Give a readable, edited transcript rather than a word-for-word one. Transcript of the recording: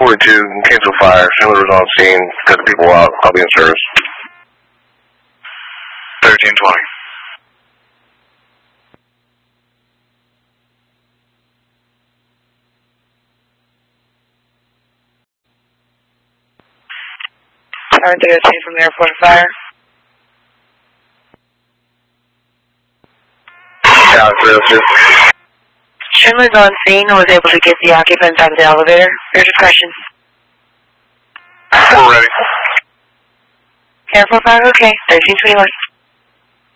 42, cancel fire. Schindler was on scene. Got the people out. I'll be in service. 1320. Tower 302 from the airport fire. Tower 302. Schindler's on scene and was able to get the occupants out of the elevator. Your discretion. We're ready. Airport fire, okay. 1321.